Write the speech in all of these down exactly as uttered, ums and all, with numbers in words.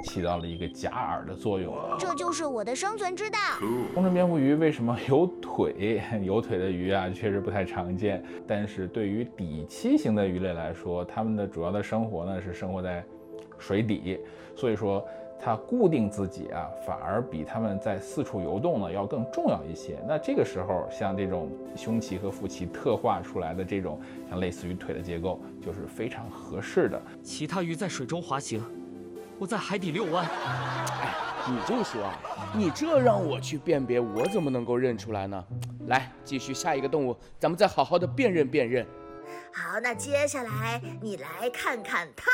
起到了一个假饵的作用。 这就是我的生存之道。 红唇蝙蝠鱼为什么有腿？有腿的鱼啊，确实不太常见。但是对于底栖型的鱼类来说，它们的主要的生活呢是生活在水底，所以说它固定自己啊，反而比它们在四处游动呢要更重要一些。那这个时候，像这种胸鳍和腹鳍特化出来的这种像类似于腿的结构，就是非常合适的。 其他鱼在水中滑行，我在海底遛弯。 哎，你就说啊，你这让我去辨别，我怎么能够认出来呢？来，继续下一个动物，咱们再好好的辨认辨认。 好，那接下来你来看看它。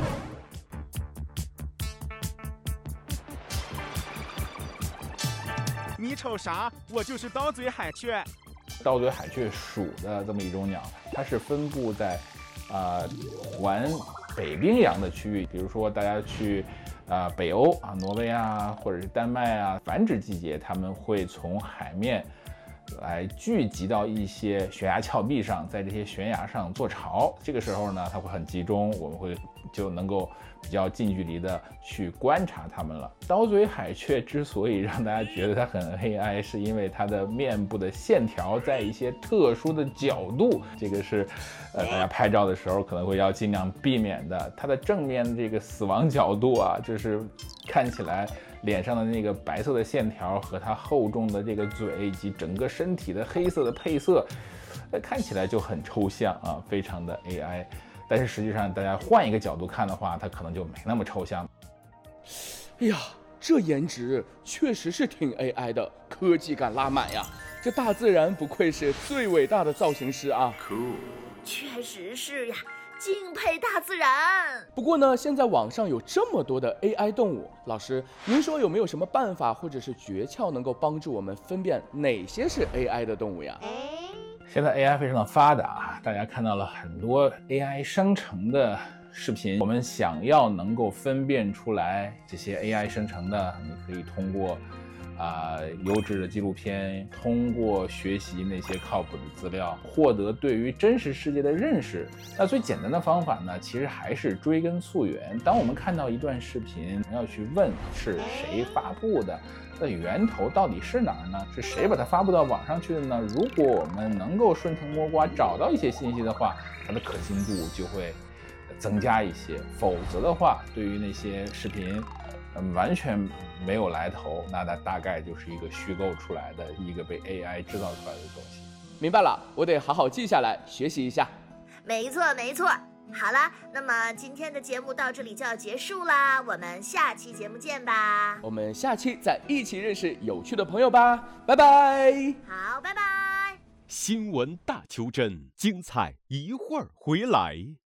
你瞅啥？我就是刀嘴海雀。 刀嘴海雀属的这么一种鸟，它是分布在啊、呃、环北冰洋的区域，比如说大家去啊、呃、北欧啊，挪威啊，或者是丹麦啊，繁殖季节它们会从海面来聚集到一些悬崖峭壁上，在这些悬崖上做巢。这个时候呢，它会很集中，我们会就能够比较近距离的去观察它们了。刀嘴海雀之所以让大家觉得它很 A I， 是因为它的面部的线条在一些特殊的角度，这个是呃大家拍照的时候可能会要尽量避免的。它的正面的这个死亡角度啊，就是看起来脸上的那个白色的线条和它厚重的这个嘴以及整个身体的黑色的配色，呃看起来就很抽象啊，非常的 A I。但是实际上，大家换一个角度看的话，它可能就没那么抽象。 哎呀，这颜值确实是挺 A I 的，科技感拉满呀！这大自然不愧是最伟大的造型师啊！ Cool， 确实是呀，敬佩大自然。 不过呢，现在网上有这么多的 A I 动物，老师，您说有没有什么办法或者是诀窍能够帮助我们分辨哪些是 A I 的动物呀？ 现在 A I 非常的发达，大家看到了很多 A I 生成的视频。我们想要能够分辨出来这些 A I 生成的，你可以通过啊、呃、优质的纪录片，通过学习那些靠谱的资料，获得对于真实世界的认识。那最简单的方法呢，其实还是追根溯源。当我们看到一段视频，要去问是谁发布的，那源头到底是哪儿呢？是谁把它发布到网上去的呢？如果我们能够顺藤摸瓜找到一些信息的话，它的可信度就会增加一些。否则的话，对于那些视频，嗯，完全没有来头，那它大概就是一个虚构出来的一个被 A I 制造出来的东西。 明白了，我得好好记下来，学习一下。 没错，没错。好了，那么今天的节目到这里就要结束啦，我们下期节目见吧。 我们下期再一起认识有趣的朋友吧，拜拜。 好，拜拜。 新闻大求真，精彩一会儿回来。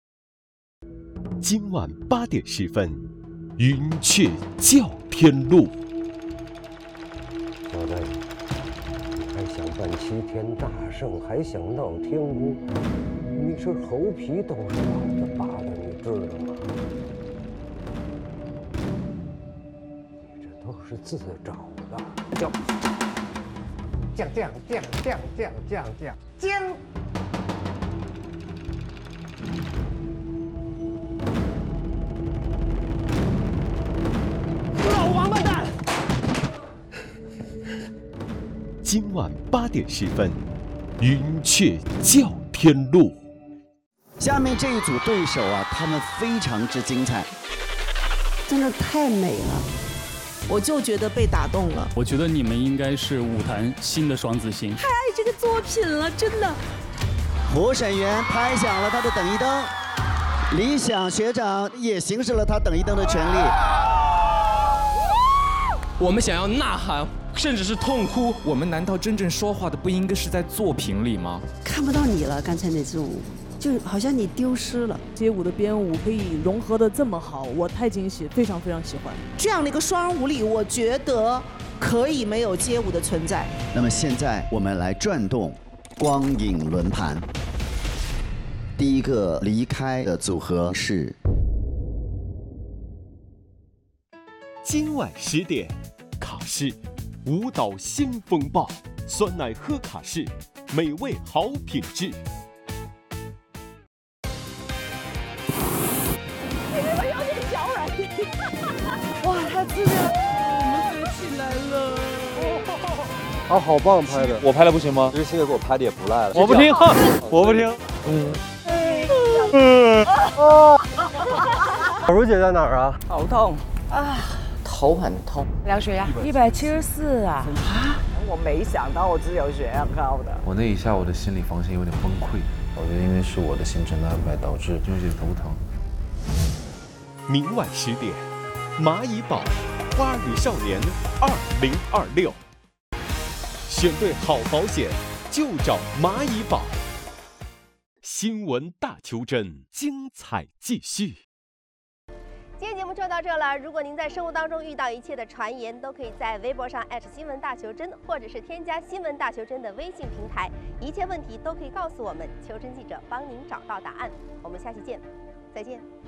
今晚八点十分，云雀叫天路。 小子，你还想办齐天大圣，还想闹天宫？你这猴皮都是老子拔的，你知道吗？你这都是自找的。叫降降降降降降降降！ 老王八蛋！ 今晚八点十分，云雀叫天路。 下面这一组对手啊，他们非常之精彩， 真的太美了，我就觉得被打动了。 我觉得你们应该是舞坛新的双子星。 太爱这个作品了，真的。 评审员拍响了他的等一灯，理想学长也行使了他等一灯的权利。 我们想要呐喊，甚至是痛哭，我们难道真正说话的不应该是在作品里吗？ 看不到你了，刚才那支舞。就好像你丢失了。 街舞的编舞可以融合的这么好，我太惊喜，非常非常喜欢。 这样的一个双人舞里，我觉得可以没有街舞的存在。 那么现在我们来转动光影轮盘，第一个离开的组合是。 今晚十点，卡士舞蹈新风暴，酸奶喝卡士，美味好品质。 你是不是有点小软？ 哇，太刺激了！我们飞起来了！ 啊，好棒拍的！ 我拍的不行吗？ 这星爷给我拍的也不赖了。 我不听，我不听。 嗯。嗯。啊！小茹姐在哪儿啊？ 头痛啊，头很痛。量血压一百七十四啊！啊！我没想到我自己有血压高的。 我那一下我的心理防线有点崩溃，我觉得因为是我的行程的安排导致有点头疼。 明晚十点，蚂蚁堡花儿与少年二零二六，选对好保险就找蚂蚁堡。新闻大求真，精彩继续。 今天节目就到这了。如果您在生活当中遇到一切的传言，都可以在微博上艾特新闻大求真，或者是添加新闻大求真的微信平台，一切问题都可以告诉我们，求真记者帮您找到答案。我们下期见，再见。